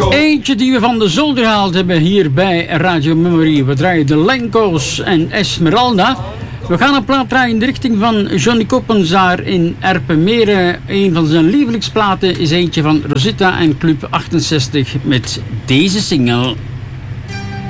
Eentje die we van de zolder gehaald hebben hier bij Radio Memory. We draaien de Lenko's en Esmeralda. We gaan een plaat draaien in de richting van Johnny Koppenzaar in Erpenmeren. Een van zijn lievelingsplaten is eentje van Rosita en Club 68 met deze single.